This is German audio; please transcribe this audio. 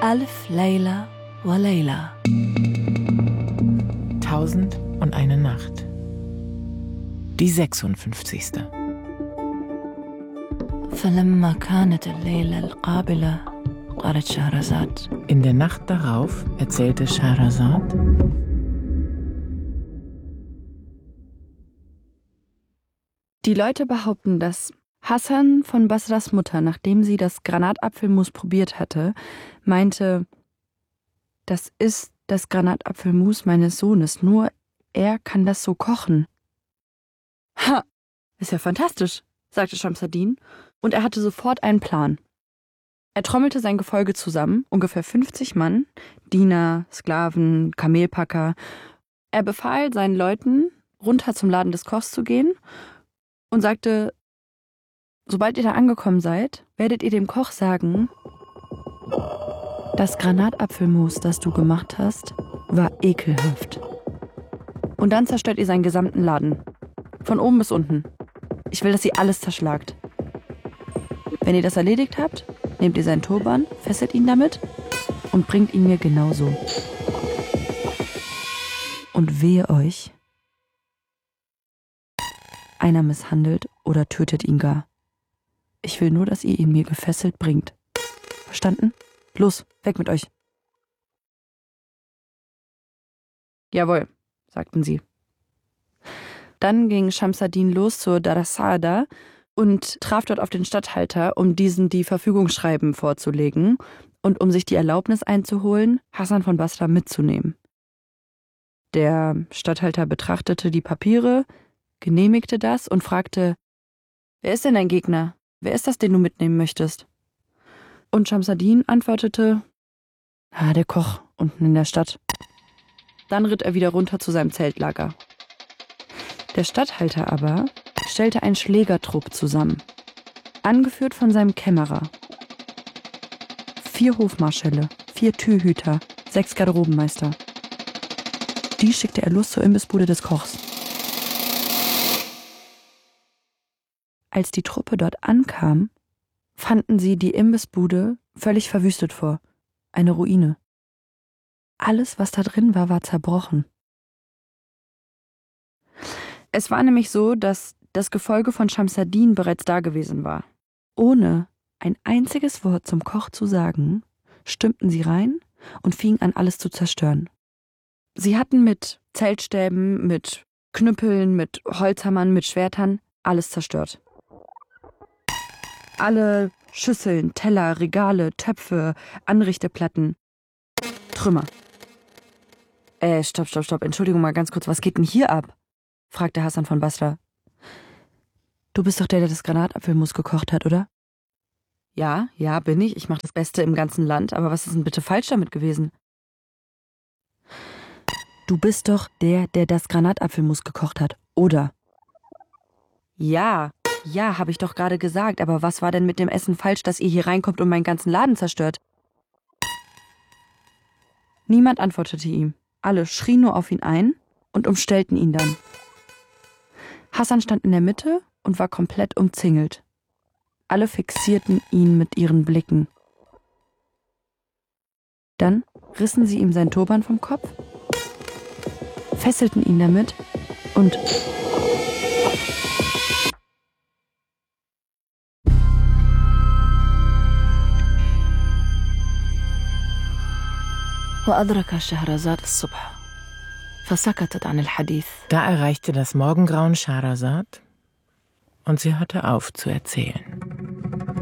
ألف ليلة وليلة. 1001 Nacht. Die 56. فلما كانت الليلة القابلة قالت شهرزاد. In der Nacht darauf erzählte Scheherazad: Die Leute behaupten, dass Hasan von Basras Mutter, nachdem sie das Granatapfelmus probiert hatte, meinte, das ist das Granatapfelmus meines Sohnes, nur er kann das so kochen. Ha, ist ja fantastisch, sagte Schamsadin, und er hatte sofort einen Plan. Er trommelte sein Gefolge zusammen, ungefähr 50 Mann, Diener, Sklaven, Kamelpacker. Er befahl seinen Leuten, runter zum Laden des Kochs zu gehen und sagte: Sobald ihr da angekommen seid, werdet ihr dem Koch sagen, das Granatapfelmus, das du gemacht hast, war ekelhaft. Und dann zerstört ihr seinen gesamten Laden. Von oben bis unten. Ich will, dass ihr alles zerschlagt. Wenn ihr das erledigt habt, nehmt ihr seinen Turban, fesselt ihn damit und bringt ihn mir genauso. Und wehe euch, einer misshandelt oder tötet ihn gar. Ich will nur, dass ihr ihn mir gefesselt bringt. Verstanden? Los, weg mit euch. Jawohl, sagten sie. Dann ging Schamsadin los zur Dar es-Saada und traf dort auf den Statthalter, um diesem die Verfügungsschreiben vorzulegen und um sich die Erlaubnis einzuholen, Hasan von Basra mitzunehmen. Der Statthalter betrachtete die Papiere, genehmigte das und fragte: Wer ist denn dein Gegner? Wer ist das, den du mitnehmen möchtest? Und Schamsadin antwortete: Der Koch unten in der Stadt. Dann ritt er wieder runter zu seinem Zeltlager. Der Statthalter aber stellte einen Schlägertrupp zusammen, angeführt von seinem Kämmerer. 4 Hofmarschälle, 4 Türhüter, 6 Garderobenmeister. Die schickte er los zur Imbissbude des Kochs. Als die Truppe dort ankam, fanden sie die Imbissbude völlig verwüstet vor, eine Ruine. Alles, was da drin war, war zerbrochen. Es war nämlich so, dass das Gefolge von Schamsadin bereits da gewesen war. Ohne ein einziges Wort zum Koch zu sagen, stürmten sie rein und fingen an, alles zu zerstören. Sie hatten mit Zeltstäben, mit Knüppeln, mit Holzhammern, mit Schwertern alles zerstört. Alle Schüsseln, Teller, Regale, Töpfe, Anrichteplatten. Trümmer. Stopp. Entschuldigung mal ganz kurz, was geht denn hier ab? Fragte Hasan von Basra. Du bist doch der das Granatapfelmus gekocht hat, oder? Ja, bin ich. Ich mache das Beste im ganzen Land. Aber was ist denn bitte falsch damit gewesen? Du bist doch der das Granatapfelmus gekocht hat, oder? Ja, habe ich doch gerade gesagt. Aber was war denn mit dem Essen falsch, dass ihr hier reinkommt und meinen ganzen Laden zerstört? Niemand antwortete ihm. Alle schrien nur auf ihn ein und umstellten ihn dann. Hasan stand in der Mitte und war komplett umzingelt. Alle fixierten ihn mit ihren Blicken. Dann rissen sie ihm seinen Turban vom Kopf, fesselten ihn damit und وأدرك شهرزاد الصبح فسكتت عن الحديث. Da erreichte das Morgengrauen Scheherazad und sie hörte auf zu erzählen.